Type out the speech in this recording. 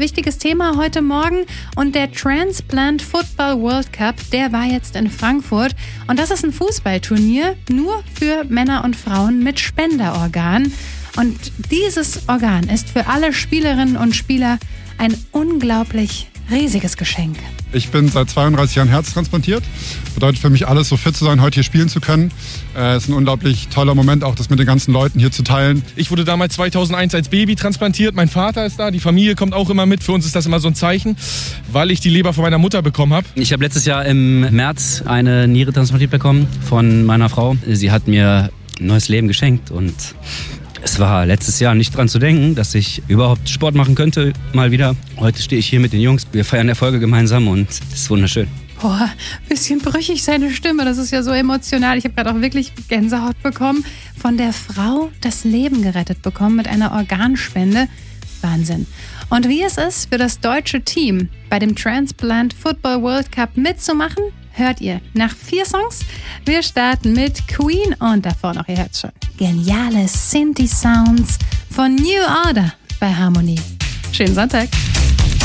wichtiges Thema heute Morgen. Und der Transplant Football World Cup, der war jetzt in Frankfurt. Und das ist ein Fußballturnier nur für Männer und Frauen mit Spenderorgan. Und dieses Organ ist für alle Spielerinnen und Spieler ein unglaublich riesiges Geschenk. Ich bin seit 32 Jahren herztransplantiert. Bedeutet für mich alles, so fit zu sein, heute hier spielen zu können. Es ist ein unglaublich toller Moment, auch das mit den ganzen Leuten hier zu teilen. Ich wurde damals 2001 als Baby transplantiert. Mein Vater ist da, die Familie kommt auch immer mit. Für uns ist das immer so ein Zeichen, weil ich die Leber von meiner Mutter bekommen habe. Ich habe letztes Jahr im März eine Niere transplantiert bekommen von meiner Frau. Sie hat mir ein neues Leben geschenkt und es war letztes Jahr nicht dran zu denken, dass ich überhaupt Sport machen könnte, mal wieder. Heute stehe ich hier mit den Jungs, wir feiern Erfolge gemeinsam und es ist wunderschön. Boah, bisschen brüchig seine Stimme, das ist ja so emotional. Ich habe gerade auch wirklich Gänsehaut bekommen. Von der Frau das Leben gerettet bekommen mit einer Organspende. Wahnsinn. Und wie es ist, für das deutsche Team bei dem Transplant Football World Cup mitzumachen, hört ihr nach 4 Songs. Wir starten mit Queen und davor noch, ihr hört schon, geniale Synthi-Sounds von New Order bei Harmony. Schönen Sonntag.